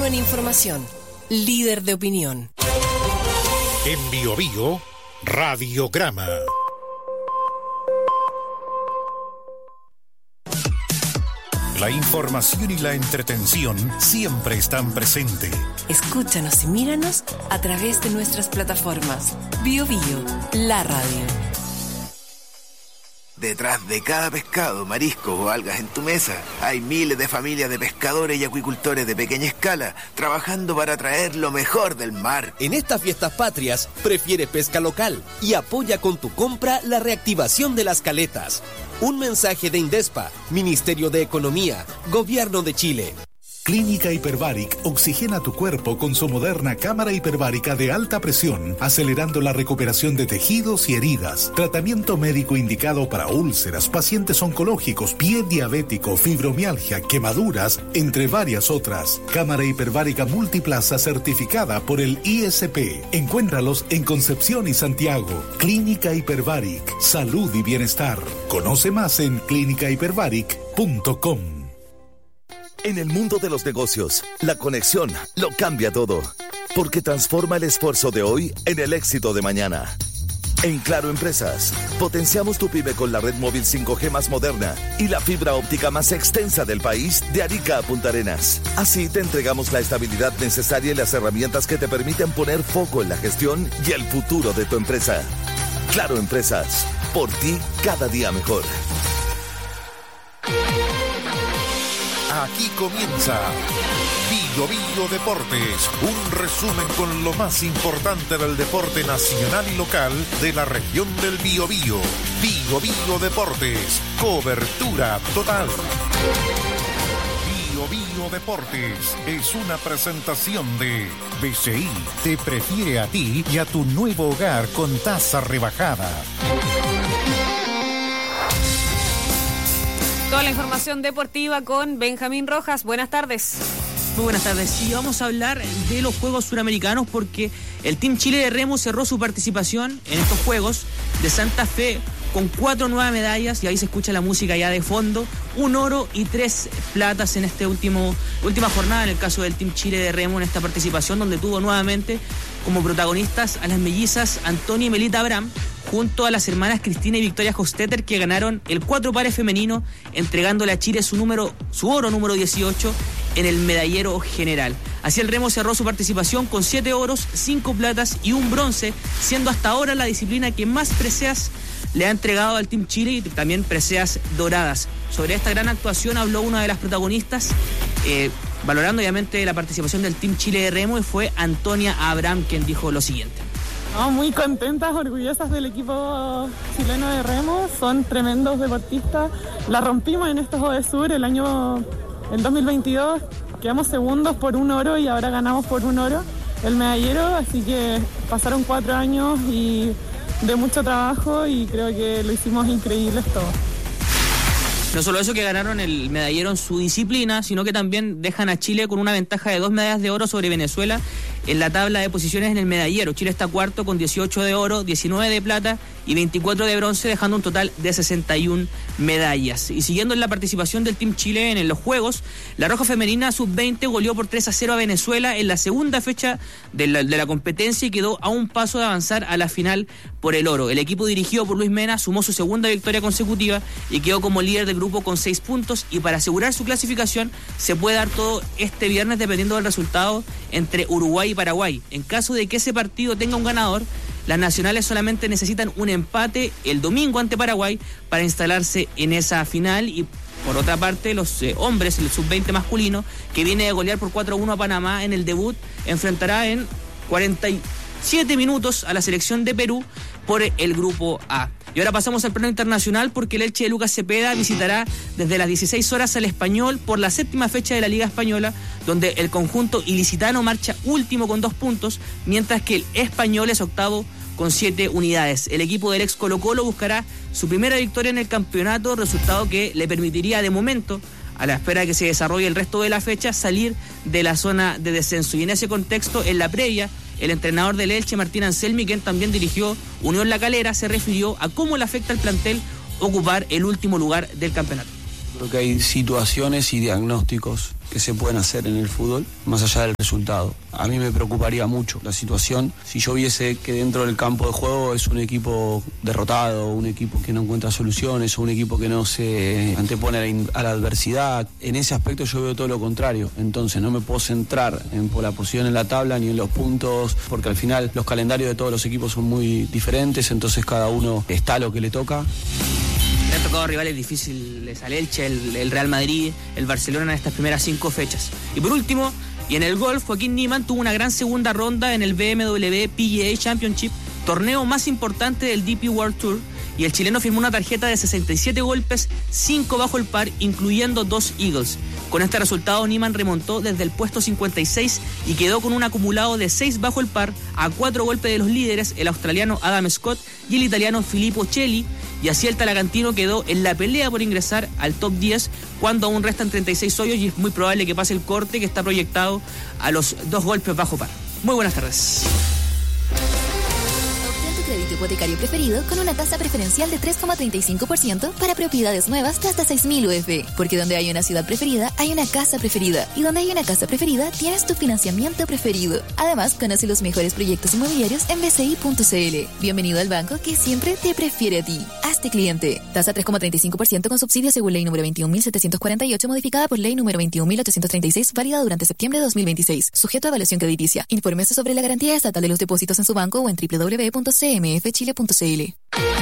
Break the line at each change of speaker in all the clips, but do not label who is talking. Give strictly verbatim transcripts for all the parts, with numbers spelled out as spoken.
uno en información, líder de opinión.
En Biobío, Radiograma. La información y la entretención siempre están presentes.
Escúchanos y míranos a través de nuestras plataformas. Biobío, la radio.
Detrás de cada pescado, marisco o algas en tu mesa, hay miles de familias de pescadores y acuicultores de pequeña escala trabajando para traer lo mejor del mar.
En estas fiestas patrias, prefiere pesca local y apoya con tu compra la reactivación de las caletas. Un mensaje de Indespa, Ministerio de Economía, Gobierno de Chile.
Clínica Hyperbaric oxigena tu cuerpo con su moderna cámara hiperbárica de alta presión, acelerando la recuperación de tejidos y heridas. Tratamiento médico indicado para úlceras, pacientes oncológicos, pie diabético, fibromialgia, quemaduras, entre varias otras. Cámara hiperbárica multiplaza certificada por el I S P. Encuéntralos en Concepción y Santiago. Clínica Hyperbaric, salud y bienestar. Conoce más en clínica hyperbaric punto com.
En el mundo de los negocios, la conexión lo cambia todo, porque transforma el esfuerzo de hoy en el éxito de mañana. En Claro Empresas, potenciamos tu pyme con la red móvil cinco G más moderna y la fibra óptica más extensa del país, de Arica a Punta Arenas. Así te entregamos la estabilidad necesaria y las herramientas que te permiten poner foco en la gestión y el futuro de tu empresa. Claro Empresas, por ti cada día mejor.
Aquí comienza Biobío Deportes, un resumen con lo más importante del deporte nacional y local de la región del Biobío. Biobío Deportes, cobertura total. Biobío Deportes es una presentación de B C I. Te prefiere a ti y a tu nuevo hogar con tasa rebajada.
Toda la información deportiva con Benjamín Rojas. Buenas tardes.
Muy buenas tardes. Sí, vamos a hablar de los Juegos Suramericanos porque el Team Chile de Remo cerró su participación en estos Juegos de Santa Fe con cuatro nuevas medallas, y ahí se escucha la música ya de fondo, un oro y tres platas en esta última jornada, en el caso del Team Chile de Remo, en esta participación donde tuvo nuevamente como protagonistas a las mellizas Antonia y Melita Abraham, junto a las hermanas Cristina y Victoria Hostetter, que ganaron el cuatro pares femenino, entregándole a Chile su número, su oro número dieciocho en el medallero general. Así el remo cerró su participación con siete oros, cinco platas y un bronce, siendo hasta ahora la disciplina que más preseas le ha entregado al Team Chile, y también preseas doradas. Sobre esta gran actuación habló una de las protagonistas, eh, valorando obviamente la participación del Team Chile de Remo, y fue Antonia Abraham quien dijo lo siguiente.
No, muy contentas, orgullosas del equipo chileno de remo, son tremendos deportistas. La rompimos en estos Juegos Sur el año, el dos mil veintidós, quedamos segundos por un oro y ahora ganamos por un oro el medallero, así que pasaron cuatro años y de mucho trabajo y creo que lo hicimos increíbles todos.
No solo eso, que ganaron el medallero en su disciplina, sino que también dejan a Chile con una ventaja de dos medallas de oro sobre Venezuela en la tabla de posiciones en el medallero. Chile está cuarto con dieciocho de oro, diecinueve de plata y veinticuatro de bronce, dejando un total de sesenta y una medallas. Y siguiendo en la participación del Team Chile en los Juegos, la Roja Femenina sub veinte goleó por tres a cero a Venezuela en la segunda fecha de la, de la competencia, y quedó a un paso de avanzar a la final por el oro. El equipo dirigido por Luis Mena sumó su segunda victoria consecutiva y quedó como líder del grupo con seis puntos, y para asegurar su clasificación se puede dar todo este viernes dependiendo del resultado entre Uruguay y Paraguay. En caso de que ese partido tenga un ganador, las nacionales solamente necesitan un empate el domingo ante Paraguay para instalarse en esa final. Y por otra parte, los eh, hombres, el sub veinte masculino, que viene de golear por cuatro a uno a Panamá en el debut, enfrentará en cuarenta y siete minutos a la selección de Perú por el grupo A. Y ahora pasamos al plano internacional, porque el Elche de Lucas Cepeda visitará desde las dieciséis horas al Español por la séptima fecha de la Liga Española, donde el conjunto ilicitano marcha último con dos puntos, mientras que el Español es octavo con siete unidades. El equipo del ex Colo Colo buscará su primera victoria en el campeonato, resultado que le permitiría de momento, a la espera de que se desarrolle el resto de la fecha, salir de la zona de descenso. Y en ese contexto, en la previa, el entrenador del Elche, Martín Anselmi, quien también dirigió Unión La Calera, se refirió a cómo le afecta al plantel ocupar el último lugar del campeonato.
Creo que hay situaciones y diagnósticos que se pueden hacer en el fútbol, más allá del resultado. A mí me preocuparía mucho la situación si yo viese que dentro del campo de juego es un equipo derrotado, un equipo que no encuentra soluciones, o un equipo que no se antepone a la, in- a la adversidad. En ese aspecto yo veo todo lo contrario. Entonces no me puedo centrar en por la posición en la tabla ni en los puntos, porque al final los calendarios de todos los equipos son muy diferentes, entonces cada uno está a lo que le toca.
Le han tocado rivales difíciles al Elche, el, el Real Madrid, el Barcelona en estas primeras cinco fechas. Y por último, y en el golf, Joaquín Niemann tuvo una gran segunda ronda en el B M W P G A Championship, torneo más importante del D P World Tour, y el chileno firmó una tarjeta de sesenta y siete golpes, cinco bajo el par, incluyendo dos eagles. Con este resultado, Niemann remontó desde el puesto cincuenta y seis y quedó con un acumulado de seis bajo el par, a cuatro golpes de los líderes, el australiano Adam Scott y el italiano Filippo Celli, y así el talagantino quedó en la pelea por ingresar al top diez, cuando aún restan treinta y seis hoyos y es muy probable que pase el corte, que está proyectado a los dos golpes bajo par. Muy buenas tardes.
Crédito hipotecario preferido con una tasa preferencial de tres coma treinta y cinco por ciento para propiedades nuevas de hasta seis mil U F. Porque donde hay una ciudad preferida, hay una casa preferida. Y donde hay una casa preferida, tienes tu financiamiento preferido. Además, conoce los mejores proyectos inmobiliarios en b c i punto c l. Bienvenido al banco que siempre te prefiere a ti. Hazte cliente. Tasa tres coma treinta y cinco por ciento con subsidio según ley número veintiún mil setecientos cuarenta y ocho, modificada por ley número veintiún mil ochocientos treinta y seis, válida durante septiembre de dos mil veintiséis. Sujeto a evaluación crediticia. Infórmese sobre la garantía estatal de los depósitos en su banco o en w w w punto c m f chile punto c l.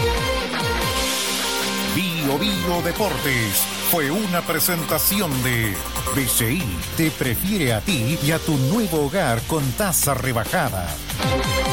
Bio Bio Deportes fue una presentación de B C I. Te prefiere a ti y a tu nuevo hogar con tasa rebajada.